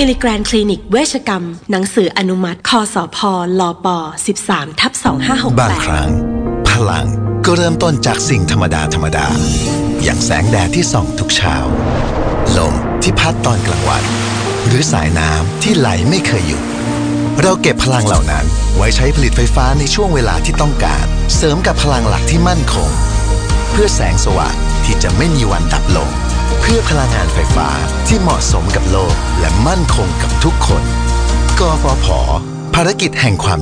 อิลิแกรนคลินิกเวชกรรมหนังสืออนุมัติคสพลป13/2568 บางครั้งพลังก็เริ่มต้นจากสิ่งธรรมดาอย่างแสงแดดที่ส่องทุกเช้าลมที่พัดตอนกลางวันหรือสายน้ำที่ไหลไม่เคยหยุดเราเก็บพลังเหล่านั้นไว้ใช้ผลิตไฟฟ้าในช่วงเวลาที่ต้องการเสริมกับพลังหลักที่มั่นคงเพื่อแสงสว่างที่จะไม่มีวันดับลงเพื่อพลังงานไฟฟ้าที่เหมาะสมกับโลกและมั่นคงกับทุกคนกฟผ.ภารกิจแห่งความ